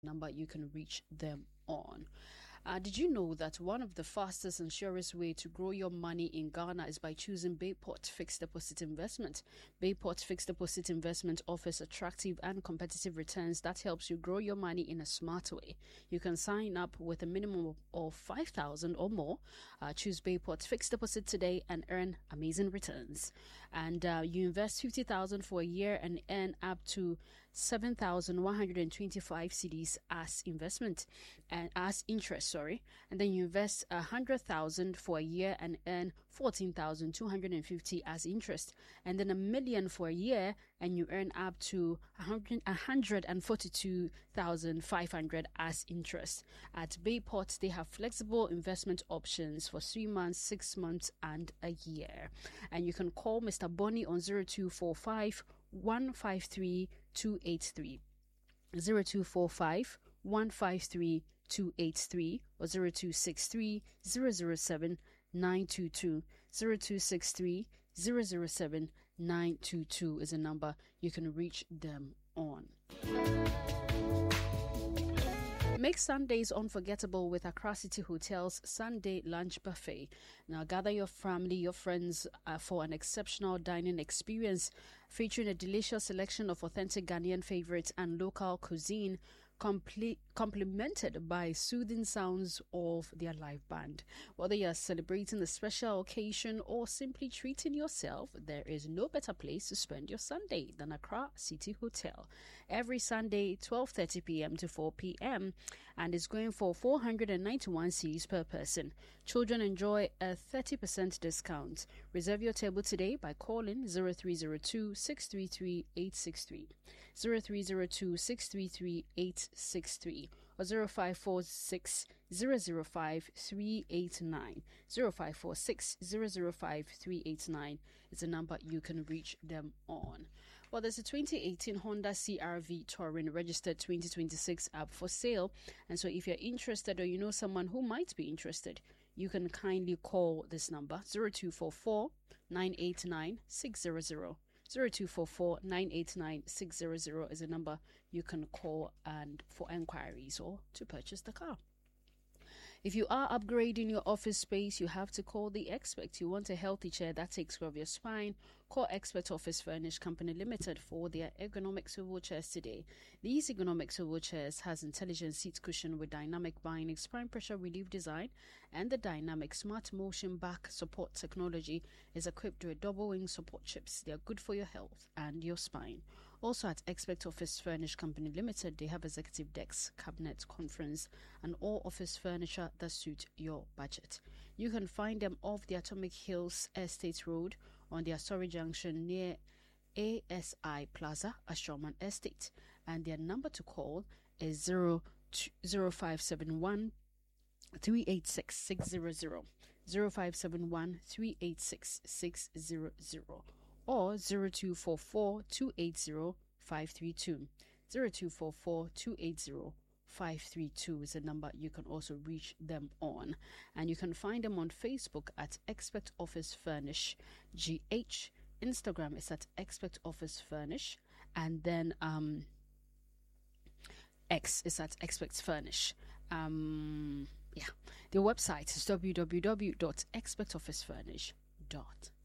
number you can reach them on. Did you know that one of the fastest and surest way to grow your money in Ghana is by choosing Bayport Fixed Deposit Investment? Bayport Fixed Deposit Investment offers attractive and competitive returns that helps you grow your money in a smart way. You can sign up with a minimum of 5,000 or more. Choose Bayport Fixed Deposit today and earn amazing returns. And you invest 50,000 for a year and earn up to 7,125 cedis as investment and as interest, and then you invest 100,000 for a year and earn 14,250 as interest, and then 1,000,000 for a year and you earn up to 142,500 as interest. At Bayport, they have flexible investment options for 3 months, 6 months, and a year. And you can call Mr. Bonnie on 0245 153 283, 0245 153 283 or 0263 007 922. 0263 007 922 is a number you can reach them on. Make Sundays unforgettable with Accra City Hotel's Sunday Lunch Buffet. Now gather your family, your friends for an exceptional dining experience featuring a delicious selection of authentic Ghanaian favorites and local cuisine, complemented by soothing sounds of their live band. Whether you are celebrating a special occasion or simply treating yourself, there is no better place to spend your Sunday than Accra City Hotel. Every Sunday, 12:30 p.m. to 4 p.m. and is going for 491 cedis per person. Children enjoy a 30% discount. Reserve your table today by calling 0302 633 863, 0302 633 863 or 0546 005 389. 0546 005 389 is a number you can reach them on. Well, there's a 2018 Honda CR-V Touring registered 2026 up for sale. And so if you're interested or you know someone who might be interested, you can kindly call this number 0244 989 600. 0244 989 600 is a number you can call and for enquiries or to purchase the car. If you are upgrading your office space, you have to call the Expert. You want a healthy chair that takes care of your spine? Call Expert Office Furnish Company Limited for their ergonomic swivel chairs today. These ergonomic swivel chairs has intelligent seat cushion with dynamic binding, spine pressure relief design, and the dynamic smart motion back support technology is equipped with double wing support chips. They are good for your health and your spine. Also at Expert Office Furnish Company Limited, they have executive decks, cabinet, conference, and all office furniture that suit your budget. You can find them off the Atomic Hills Estate Road on the Astori Junction near ASI Plaza, Astroman Estate. And their number to call is 0571 386 600, 0571 386 600. Or 0244 280 532. 0244 280 532 is a number you can also reach them on. And you can find them on Facebook at Expert Office Furnish GH. Instagram is at Expert Office Furnish. And then X is at Expert Furnish. The website is www.expertofficefurnish.com.